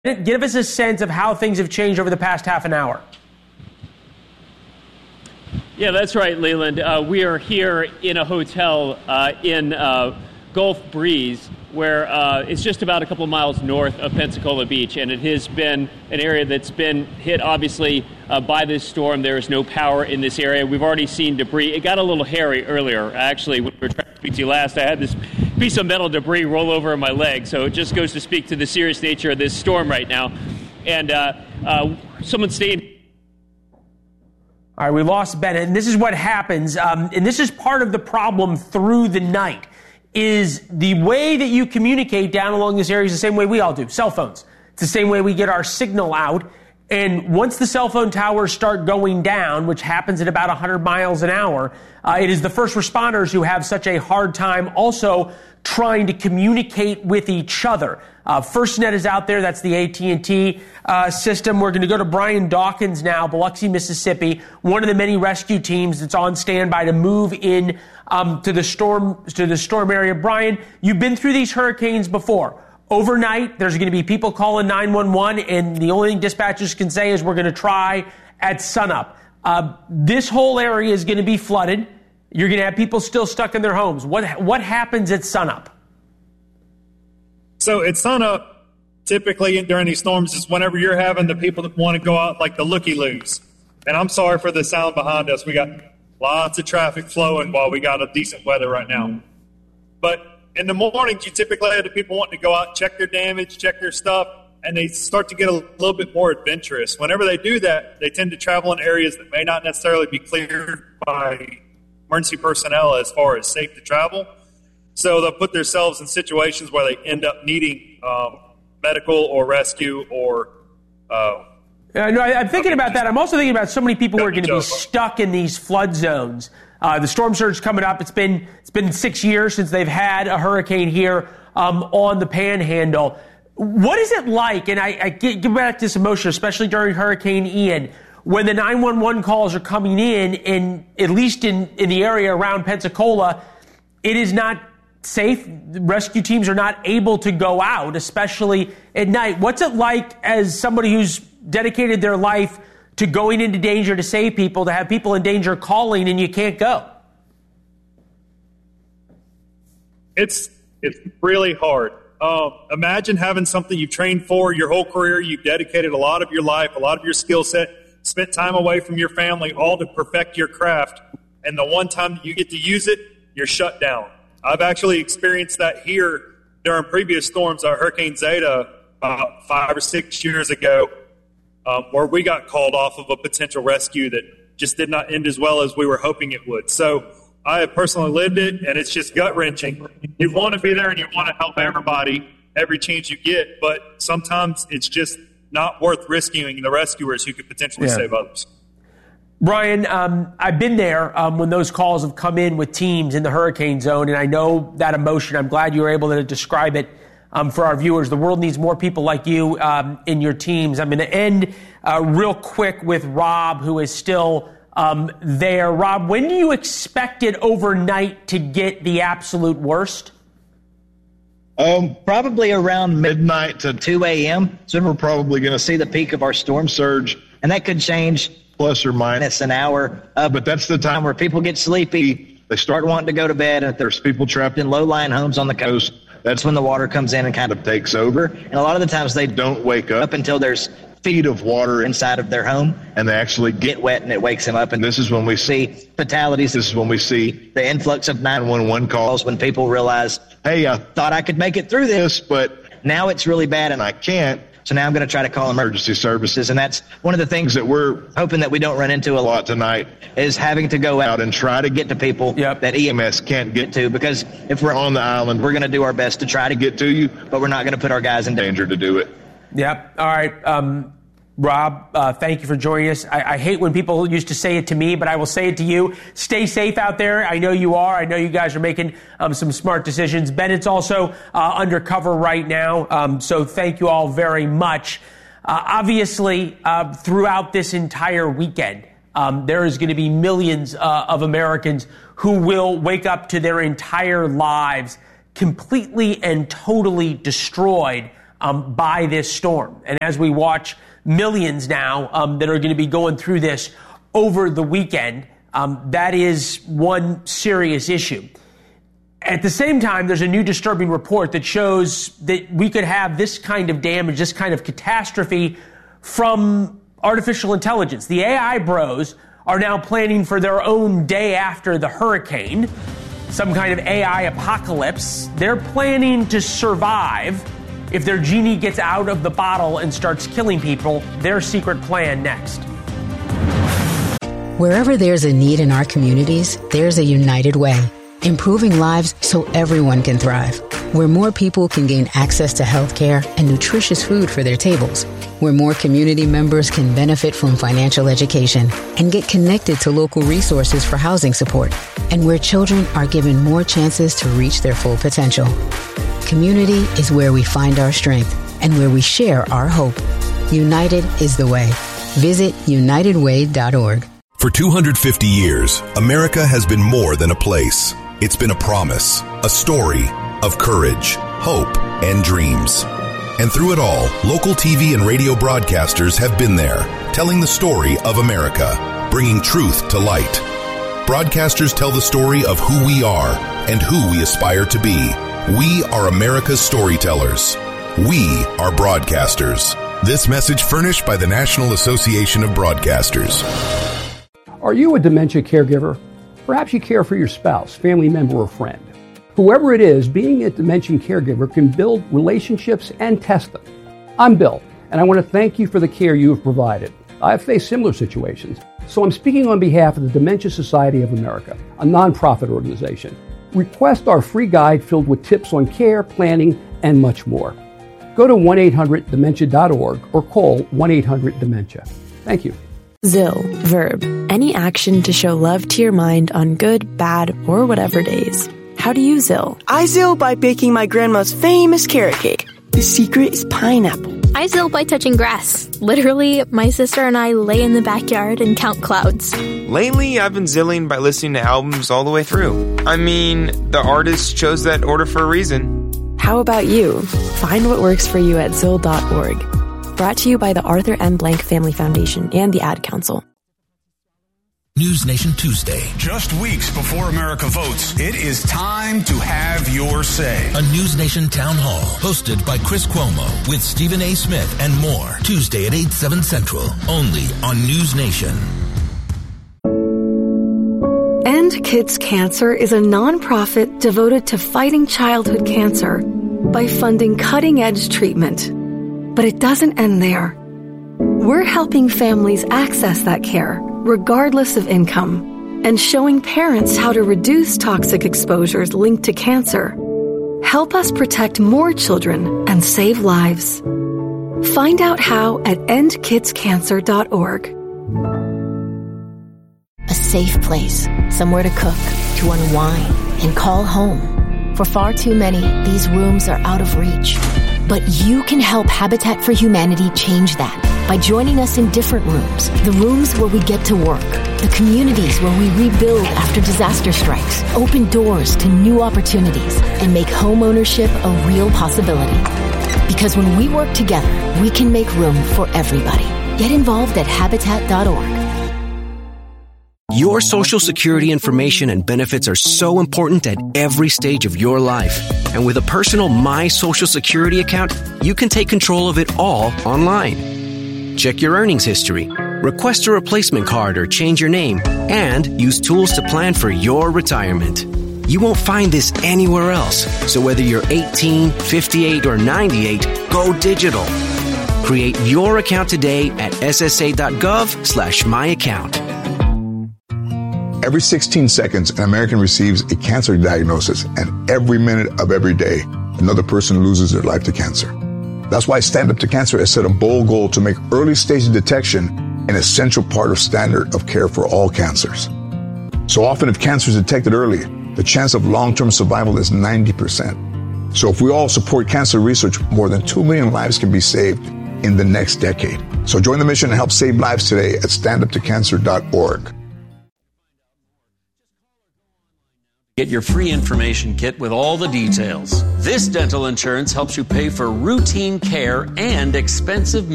Give us a sense of how things have changed over the past half an hour. Yeah, that's right, Leland. We are here in a hotel in Gulf Breeze, where it's just about a couple of miles north of Pensacola Beach, and it has been an area that's been hit, obviously, by this storm. There is no power in this area. We've already seen debris. It got a little hairy earlier, actually, when we were trying to speak to you last. I had this piece of metal debris roll over my leg, so it just goes to speak to the serious nature of this storm right now. And someone staying... All right, we lost Bennett, and this is what happens, and this is part of the problem through the night, is the way that you communicate down along this area is the same way we all do, cell phones. It's the same way we get our signal out, and once the cell phone towers start going down, which happens at about 100 miles an hour, it is the first responders who have such a hard time also trying to communicate with each other. FirstNet is out there. That's the AT&T system. We're going to go to Brian Dawkins now, Biloxi, Mississippi, one of the many rescue teams that's on standby to move in to the storm area. Brian, you've been through these hurricanes before. Overnight, there's going to be people calling 911, and the only thing dispatchers can say is we're going to try at sunup. This whole area is going to be flooded. You're going to have people still stuck in their homes. What happens at sunup? So at sunup, typically during these storms, is whenever you're having the people that want to go out like the looky-loos. And I'm sorry for the sound behind us. We got lots of traffic flowing while we got a decent weather right now. But in the mornings, you typically have the people wanting to go out, check their damage, check their stuff, and they start to get a little bit more adventurous. Whenever they do that, they tend to travel in areas that may not necessarily be cleared by emergency personnel as far as safe to travel. So they'll put themselves in situations where they end up needing medical or rescue or... I'm thinking about that. I'm also thinking about so many people who are going to be stuck in these flood zones. The storm surge coming up. It's been 6 years since they've had a hurricane here on the Panhandle. What is it like? And I get back to this emotion, especially during Hurricane Ian, when the 911 calls are coming in, and at least in the area around Pensacola, it is not safe. Rescue teams are not able to go out, especially at night. What's it like as somebody who's dedicated their life to going into danger to save people, to have people in danger calling and you can't go? It's really hard. Imagine having something you've trained for your whole career. You've dedicated a lot of your life, a lot of your skill set, spent time away from your family, all to perfect your craft. And the one time that you get to use it, you're shut down. I've actually experienced that here during previous storms, Hurricane Zeta, about 5 or 6 years ago, where we got called off of a potential rescue that just did not end as well as we were hoping it would. So I have personally lived it, and it's just gut-wrenching. You want to be there and you want to help everybody every chance you get, but sometimes it's just not worth rescuing the rescuers who could potentially save others. Brian, I've been there when those calls have come in with teams in the hurricane zone, and I know that emotion. I'm glad you were able to describe it for our viewers. The world needs more people like you in your teams. I'm going to end real quick with Rob, who is still there. Rob, when do you expect it overnight to get the absolute worst? Probably around midnight to 2 a.m. So we're probably going to see the peak of our storm surge. And that could change plus or minus an hour. But that's the time where people get sleepy. They start wanting to go to bed. And if there's people trapped in low-lying homes on the coast, that's when the water comes in and kind of takes over. And a lot of the times they don't wake up until there's feet of water inside of their home. And they actually get wet and it wakes them up. And this is when we see fatalities. This is when we see the influx of 911 calls when people realize, hey, I thought I could make it through this, but now it's really bad and I can't. So now I'm going to try to call emergency services. And that's one of the things that we're hoping that we don't run into a lot tonight is having to go out and try to get to people that EMS can't get to. Because if we're on the island, we're going to do our best to try to get to you, but we're not going to put our guys in danger to do it. Yep. All right. Rob, thank you for joining us. I hate when people used to say it to me, but I will say it to you. Stay safe out there. I know you are. I know you guys are making some smart decisions. Bennett's also undercover right now, so thank you all very much. Obviously, throughout this entire weekend, there is going to be millions of Americans who will wake up to their entire lives completely and totally destroyed by this storm. And as we watch millions now that are going to be going through this over the weekend, that is one serious issue. At the same time, there's a new disturbing report that shows that we could have this kind of damage, this kind of catastrophe from artificial intelligence. The AI bros are now planning for their own day after the hurricane, some kind of AI apocalypse. They're planning to survive if their genie gets out of the bottle and starts killing people. Their secret plan next. Wherever there's a need in our communities, there's a United Way. Improving lives so everyone can thrive. Where more people can gain access to health care and nutritious food for their tables. Where more community members can benefit from financial education and get connected to local resources for housing support. And where children are given more chances to reach their full potential. Community is where we find our strength and where we share our hope. United is the way. Visit unitedway.org. For 250 years, America has been more than a place. It's been a promise, a story of courage, hope, and dreams. And through it all, local TV and radio broadcasters have been there, telling the story of America, bringing truth to light. Broadcasters tell the story of who we are and who we aspire to be. We are America's storytellers. We are broadcasters. This message furnished by the National Association of Broadcasters. Are you a dementia caregiver? Perhaps you care for your spouse, family member, or friend. Whoever it is, being a dementia caregiver can build relationships and test them. I'm Bill, and I want to thank you for the care you have provided. I've faced similar situations, so I'm speaking on behalf of the Dementia Society of America, a nonprofit organization. Request our free guide filled with tips on care, planning, and much more. Go to 1-800-DEMENTIA.org or call 1-800-DEMENTIA. Thank you. ZIL, verb, any action to show love to your mind on good, bad, or whatever days. How do you ZIL? I ZIL by baking my grandma's famous carrot cake. The secret is pineapple. I ZIL by touching grass. Literally, my sister and I lay in the backyard and count clouds. Lately, I've been zilling by listening to albums all the way through. I mean, the artist chose that order for a reason. How about you? Find what works for you at ZIL.org. Brought to you by the Arthur M. Blank Family Foundation and the Ad Council. News Nation Tuesday. Just weeks before America votes, it is time to have your say. A News Nation town hall hosted by Chris Cuomo with Stephen A. Smith and more. Tuesday at 8, 7 Central. Only on News Nation. End Kids Cancer is a nonprofit devoted to fighting childhood cancer by funding cutting-edge treatment. But it doesn't end there. We're helping families access that care, regardless of income, and showing parents how to reduce toxic exposures linked to cancer. Help us protect more children and save lives. Find out how at endkidscancer.org. A safe place, somewhere to cook, to unwind, and call home. For far too many, these rooms are out of reach. But you can help Habitat for Humanity change that by joining us in different rooms. The rooms where we get to work. The communities where we rebuild after disaster strikes. Open doors to new opportunities and make home ownership a real possibility. Because when we work together, we can make room for everybody. Get involved at Habitat.org. Your Social Security information and benefits are so important at every stage of your life. And with a personal My Social Security account, you can take control of it all online. Check your earnings history, request a replacement card or change your name, and use tools to plan for your retirement. You won't find this anywhere else. So whether you're 18, 58, or 98, go digital. Create your account today at ssa.gov/myaccount. Every 16 seconds, an American receives a cancer diagnosis, and every minute of every day, another person loses their life to cancer. That's why Stand Up to Cancer has set a bold goal to make early stage detection an essential part of standard of care for all cancers. So often, if cancer is detected early, the chance of long-term survival is 90%. So if we all support cancer research, more than 2 million lives can be saved in the next decade. So join the mission and help save lives today at standuptocancer.org. Get your free information kit with all the details. This dental insurance helps you pay for routine care and expensive